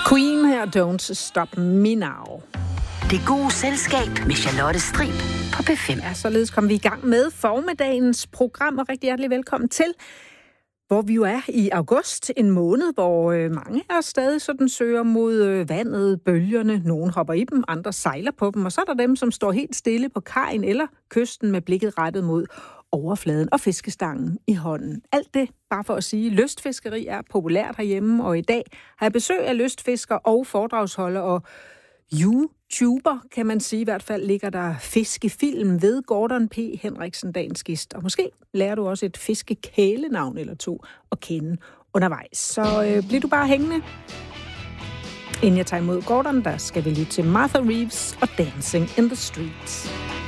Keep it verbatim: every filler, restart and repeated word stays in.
Queen her, Don't Stop Me Now. Det gode selskab med Charlotte Strib på P fem. Ja, således kom vi i gang med formiddagens program, og rigtig hjertelig velkommen til, hvor vi jo er i august, en måned, hvor øh, mange er stadig sådan søger mod øh, vandet, bølgerne. Nogle hopper i dem, andre sejler på dem, og så er der dem, som står helt stille på kajen eller kysten med blikket rettet mod overfladen og fiskestangen i hånden. Alt det bare for at sige, at lystfiskeri er populært herhjemme, og i dag har jeg besøg af lystfisker og foredragsholder og YouTuber, kan man sige. I hvert fald ligger der fiskefilm ved Gordon P. Henriksen, dagens gæst. Og måske lærer du også et fiskekælenavn eller to at kende undervejs. Så øh, bliver du bare hængende. Inden jeg tager imod Gordon, der skal vi lytte til Martha Reeves og Dancing in the Streets.